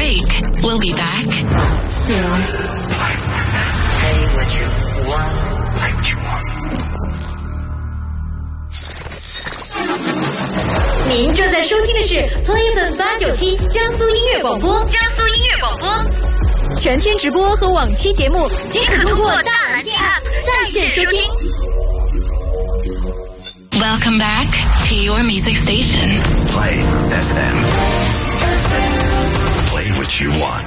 break. We'll be back soon. Play what you want. Play what you want. 您正在收听的是 Playful 897江苏音乐广播，江苏音乐广播，全天直播和往期节目均可通过大蓝鲸 App 在线收听。 Welcome back to your music station. Play FM. Play what you want.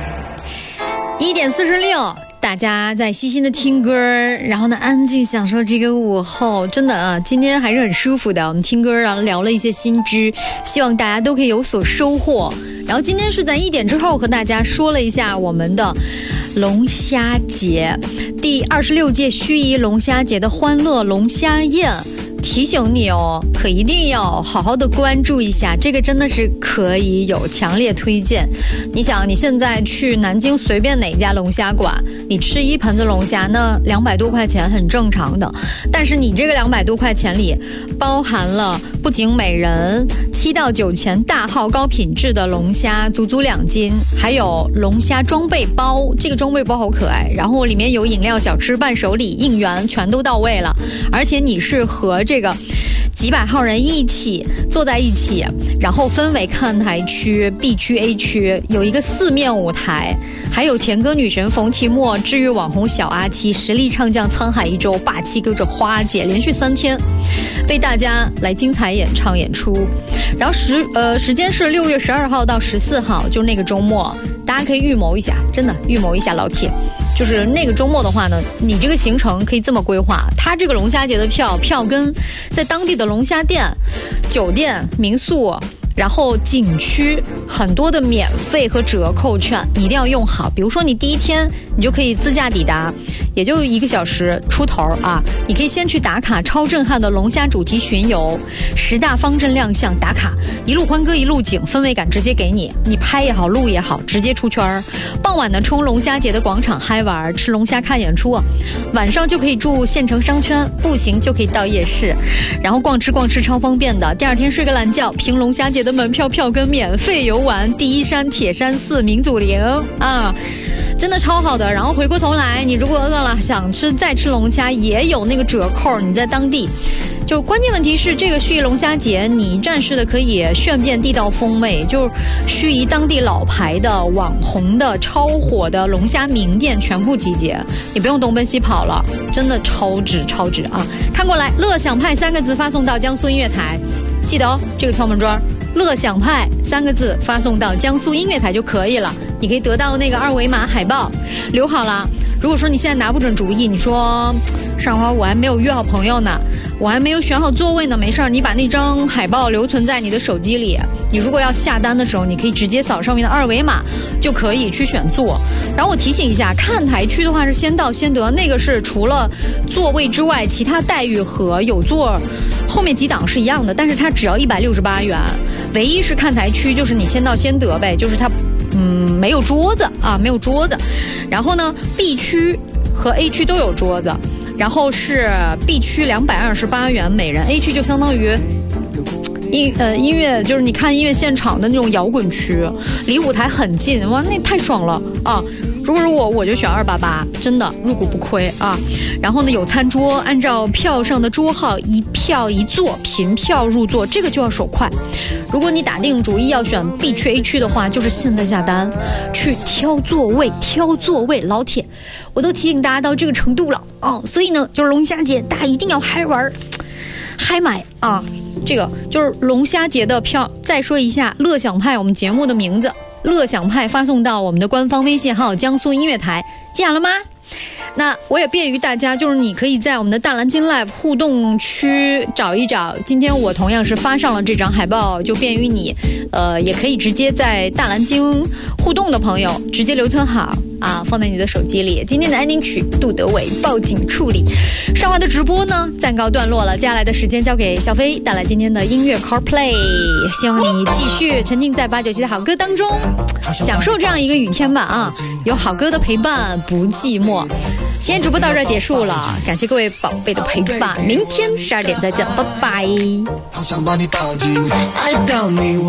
1点46，大家在细心的听歌，然后呢安静享受这个午后，真的啊，今天还是很舒服的。我们听歌啊，聊了一些新知，希望大家都可以有所收获。然后今天是在1点之后和大家说了一下我们的龙虾节，第26届盱眙龙虾节的欢乐龙虾宴。提醒你哦，可一定要好好的关注一下，这个真的是可以有强烈推荐。你想，你现在去南京随便哪家龙虾馆，你吃一盆子龙虾，那200多块钱很正常的。但是你这个200多块钱里，包含了不仅每人7到9钱大号高品质的龙虾，足足2斤，还有龙虾装备包，这个装备包好可爱，然后里面有饮料、小吃、伴手礼、应援，全都到位了。而且你是和这个几百号人一起坐在一起，然后分为看台区、B 区、A 区，有一个4面舞台，还有甜歌女神冯提莫、治愈网红小阿七、实力唱将沧海一周、霸气歌者花姐，连续3天被大家来精彩演唱演出。然后时间是6月12号到14号，就那个周末，大家可以预谋一下，真的预谋一下，老铁。就是那个周末的话呢，你这个行程可以这么规划，它这个龙虾节的票跟在当地的龙虾店、酒店、民宿，然后景区很多的免费和折扣券，你一定要用好。比如说你第一天你就可以自驾抵达，也就1个小时出头啊，你可以先去打卡超震撼的龙虾主题巡游，10大方阵亮相打卡，一路欢歌一路景，氛围感直接给你，你拍也好录也好，直接出圈。傍晚呢冲龙虾节的广场嗨玩，吃龙虾看演出，晚上就可以住县城商圈，步行就可以到夜市，然后逛吃超方便的。第2天睡个懒觉，凭龙虾节的门票跟免费游玩第一山、铁山寺、明祖陵啊，真的超好的。然后回过头来，你如果饿了想再吃龙虾，也有那个折扣，你在当地。就关键问题是，这个盱眙龙虾节你暂时的可以炫遍地道风味，就是盱眙当地老牌的网红的超火的龙虾名店全部集结，你不用东奔西跑了，真的超值啊！看过来，乐享派3个字发送到江苏音乐台，记得哦，这个敲门砖，乐享派3个字发送到江苏音乐台就可以了。你可以得到那个2维码海报，留好了。如果说你现在拿不准主意，你说上华我还没有约好朋友呢，我还没有选好座位呢，没事儿，你把那张海报留存在你的手机里，你如果要下单的时候，你可以直接扫上面的2维码就可以去选座。然后我提醒一下，看台区的话是先到先得，那个是除了座位之外，其他待遇和有座后面几档是一样的，但是它只要168元，唯一是看台区就是你先到先得呗，就是它没有桌子啊，没有桌子。然后呢 B 区和 A 区都有桌子，然后是 B 区228元每人， A 区就相当于音乐，就是你看音乐现场的那种摇滚区，离舞台很近，哇，那太爽了啊！如果我就选288，真的入股不亏啊。然后呢有餐桌，按照票上的桌号一票一座，凭票入座，这个就要手快。如果你打定主意要选 B 区 A 区的话，就是现在下单去挑座位，老铁，我都提醒大家到这个程度了哦。所以呢，就是龙虾节大家一定要嗨玩嗨买啊！这个就是龙虾节的票。再说一下乐享派我们节目的名字，乐享派发送到我们的官方微信号江苏音乐台，记好了吗？那我也便于大家，就是你可以在我们的大蓝鲸 Live 互动区找一找，今天我同样是发上了这张海报，就便于你也可以直接在大蓝鲸互动的朋友直接留存好啊，放在你的手机里。今天的安宁曲杜德伟报警处理。上华的直播呢暂告段落了，接下来的时间交给小飞带来今天的音乐 CarPlay， 希望你继续沉浸在897的好歌当中，享受这样一个雨天吧啊，有好歌的陪伴不寂寞。今天直播到这儿结束了，感谢各位宝贝的陪伴，明天12点再见，拜拜。好想把你抱紧，爱到你我